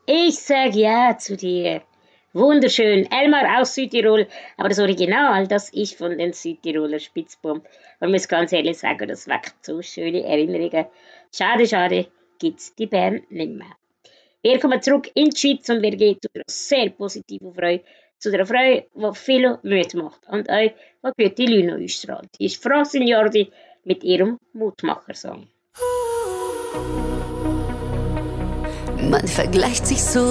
Ich sag ja zu dir. Wunderschön. Elmar aus Südtirol. Aber das Original, das ist von den Südtiroler Spitzbum. Man muss ganz ehrlich sagen, das weckt so schöne Erinnerungen. Schade, schade, gibt's die Bern nicht mehr. Wir kommen zurück in die Schweiz und wir gehen zu einer sehr positiven Frau. Zu einer Frau, die viel Mut macht und euch, die gute Laune ausstrahlt. Die ist Frau Signordi mit ihrem Mutmacher-Song. Man vergleicht sich so